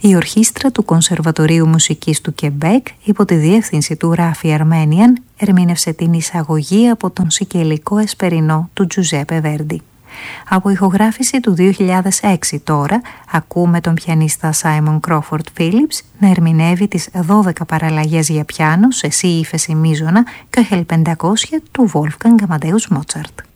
Η ορχήστρα του Κονσερβατορίου Μουσικής του Κεμπέκ, υπό τη διεύθυνση του Ράφι Αρμένιαν, ερμήνευσε την εισαγωγή από τον Σικελικό Εσπερινό του Τζουζέπε Βέρντι. Από ηχογράφηση του 2006 τώρα, ακούμε τον πιανίστα Σάιμον Κρόφορντ Φίλιπς να ερμηνεύει τις 12 παραλλαγές για πιάνο σε σι ύφεση μείζωνα Köchel 500 του Wolfgang Amadeus Mozart.